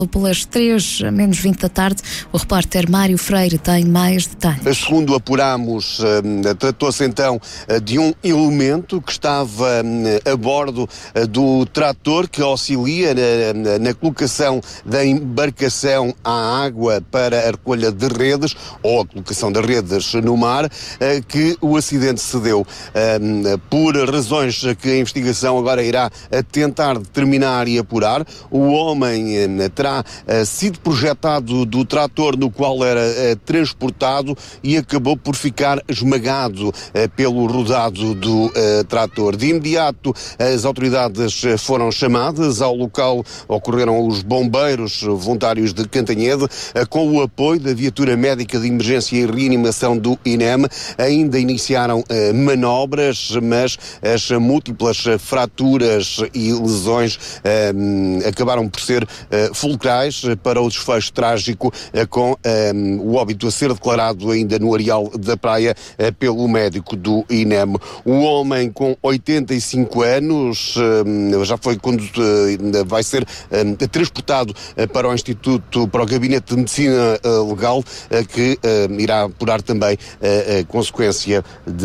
pelas 3:20 da tarde. O repórter Mário Freire tem mais detalhes. Segundo apuramos, tratou-se então de um elemento que estava a bordo do trator que auxilia na colocação da embarcação à água para a recolha de redes ou a colocação das redes no mar, que o acidente se deu por razões que a investigação agora irá tentar determinar e apurar. O homem terá sido projetado do trator no qual era transportado e acabou por ficar esmagado pelo rodado do trator. De imediato, as autoridades foram chamadas ao local, ocorreram os bombeiros voluntários de Cantanhede, com o apoio da viatura médica de emergência e reanimação do INEM. Ainda iniciaram manobras, mas as múltiplas fraturas e lesões acabaram por ser fulcrais para o desfecho trágico, com o óbito a ser declarado ainda no areal da praia pelo médico do INEM. O homem com 85 anos já foi vai ser transportado para o Instituto, para o Gabinete de Medicina Legal, que irá apurar também a consequência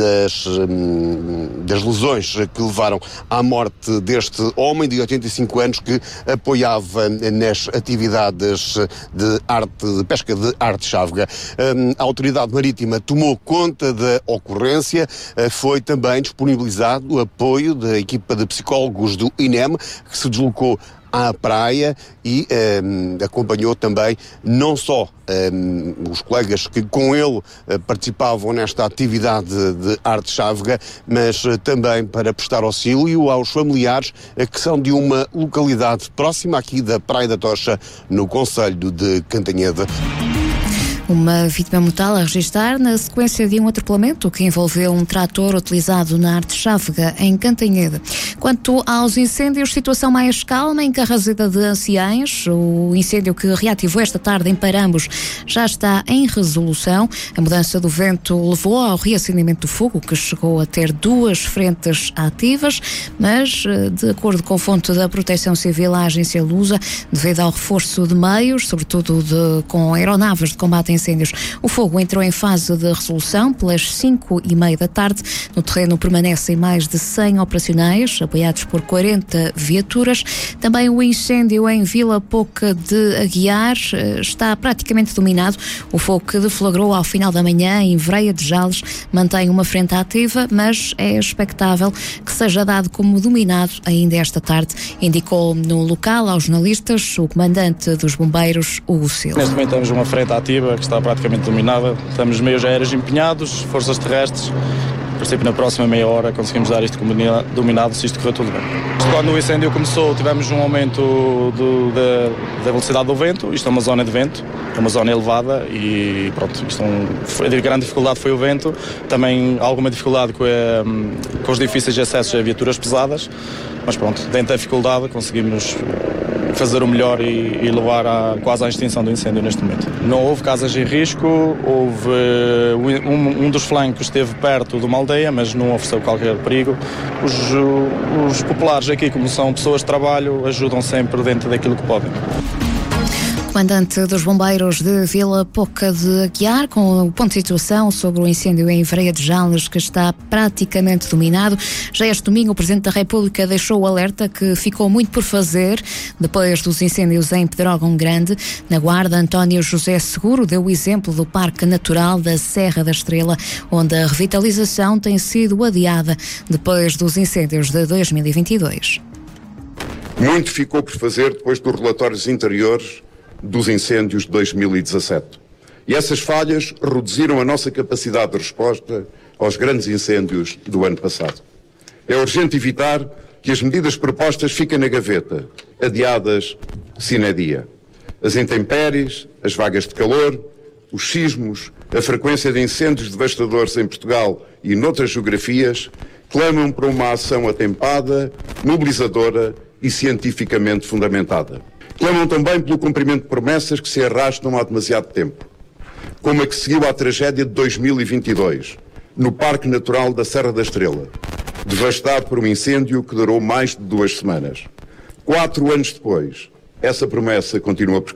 das lesões que levaram à morte deste homem de 85 anos que apoiava nas atividades de pesca de arte chávega. A autoridade marítima tomou conta da ocorrência, foi também disponibilizado o apoio da equipa de psicólogos do INEM, que se deslocou à praia e acompanhou também não só os colegas que com ele participavam nesta atividade de arte chávega, mas também para prestar auxílio aos familiares que são de uma localidade próxima aqui da Praia da Tocha, no concelho de Cantanhede. Uma vítima mortal a registrar na sequência de um atropelamento que envolveu um trator utilizado na arte chávega em Cantanhede. Quanto aos incêndios, situação mais calma em Carraseda de Anciães. O incêndio que reativou esta tarde em Parambos já está em resolução. A mudança do vento levou ao reacendimento do fogo, que chegou a ter 2 frentes ativas, mas, de acordo com a fonte da Proteção Civil, a agência Lusa, devido ao reforço de meios, sobretudo com aeronaves de combate a incêndios, o fogo entrou em fase de resolução pelas 5:30 da tarde. No terreno permanecem mais de 100 operacionais, apoiados por 40 viaturas. Também o incêndio em Vila Pouca de Aguiar está praticamente dominado. O fogo que deflagrou ao final da manhã em Veia de Jales mantém uma frente ativa, mas é expectável que seja dado como dominado ainda esta tarde, indicou no local aos jornalistas o comandante dos bombeiros, Hugo Silva. Neste momento temos uma frente ativa que está praticamente dominada. Temos meios aéreos empenhados, forças terrestres. Em princípio, na próxima meia hora conseguimos dar isto como dominado, se isto correr tudo bem. Quando o incêndio começou, tivemos um aumento da velocidade do vento. Isto é uma zona de vento, é uma zona elevada e pronto, a grande dificuldade foi o vento. Também alguma dificuldade com os difíceis acessos a viaturas pesadas, mas pronto, dentro da dificuldade conseguimos fazer o melhor e levar quase à extinção do incêndio neste momento. Não houve casas em risco, houve um dos flancos esteve perto de uma aldeia, mas não ofereceu qualquer perigo. Os populares aqui, como são pessoas de trabalho, ajudam sempre dentro daquilo que podem. Comandante dos bombeiros de Vila Pouca de Aguiar, com o ponto de situação sobre o incêndio em Veia de Jales, que está praticamente dominado. Já este domingo o Presidente da República deixou o alerta que ficou muito por fazer depois dos incêndios em Pedrógão Grande. Na Guarda, António José Seguro deu o exemplo do Parque Natural da Serra da Estrela, onde a revitalização tem sido adiada depois dos incêndios de 2022. Muito ficou por fazer depois dos relatórios anteriores dos incêndios de 2017. E essas falhas reduziram a nossa capacidade de resposta aos grandes incêndios do ano passado. É urgente evitar que as medidas propostas fiquem na gaveta, adiadas sine die. As intempéries, as vagas de calor, os sismos, a frequência de incêndios devastadores em Portugal e noutras geografias clamam por uma ação atempada, mobilizadora e cientificamente fundamentada. Clamam também pelo cumprimento de promessas que se arrastam há demasiado tempo, como a que seguiu à tragédia de 2022, no Parque Natural da Serra da Estrela, devastado por um incêndio que durou mais de 2 semanas. 4 anos depois, Essa promessa continua por